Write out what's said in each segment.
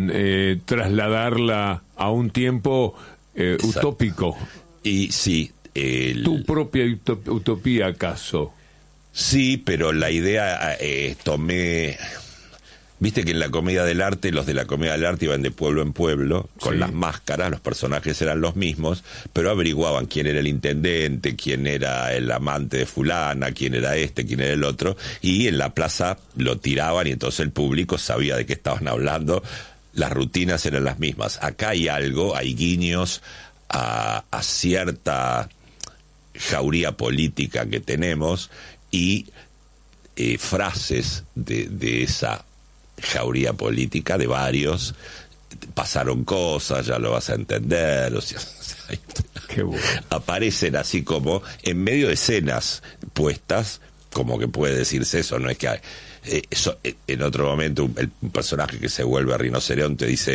trasladarla a un tiempo utópico. Y sí. ¿Tu propia utopía, acaso? Sí, pero la idea tomé... Viste que en la comedia del arte, los de la comedia del arte iban de pueblo en pueblo, con las máscaras, los personajes eran los mismos, pero averiguaban quién era el intendente, quién era el amante de fulana, quién era este, quién era el otro, y en la plaza lo tiraban y entonces el público sabía de qué estaban hablando, las rutinas eran las mismas. Acá hay algo, hay guiños a cierta jauría política que tenemos y frases de esa jauría política, de varios, pasaron cosas, ya lo vas a entender, o sea, qué bueno. Aparecen así como en medio de escenas puestas, como que puede decirse eso, no es que en otro momento un personaje que se vuelve rinoceronte dice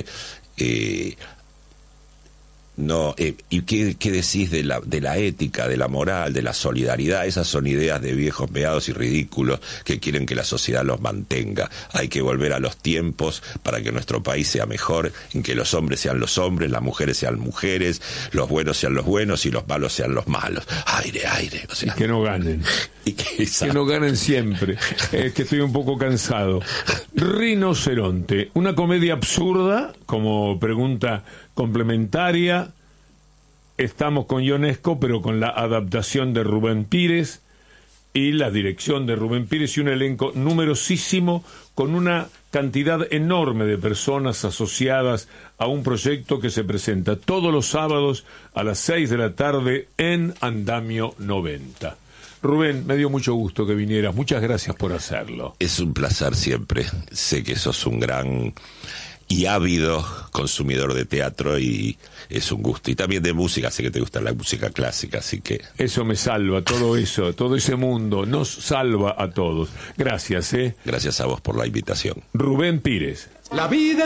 no, ¿y qué decís de la ética, de la moral, de la solidaridad? Esas son ideas de viejos meados y ridículos que quieren que la sociedad los mantenga. Hay que volver a los tiempos para que nuestro país sea mejor, en que los hombres sean los hombres, las mujeres sean mujeres, los buenos sean los buenos y los malos sean los malos. Aire, o sea, y que no ganen. Que no ganen siempre. Que estoy un poco cansado. Rinoceronte, una comedia absurda, como pregunta complementaria. Estamos con Ionesco, pero con la adaptación de Rubén Pires y la dirección de Rubén Pires y un elenco numerosísimo con una cantidad enorme de personas asociadas a un proyecto que se presenta todos los sábados a las 6 de la tarde en Andamio 90. Rubén, me dio mucho gusto que vinieras. Muchas gracias por hacerlo. Es un placer siempre. Sé que sos un gran y ávido consumidor de teatro y es un gusto. Y también de música, sé que te gusta la música clásica, así que... Eso me salva, todo eso, todo ese mundo nos salva a todos. Gracias, Gracias a vos por la invitación. Rubén Pires. La vida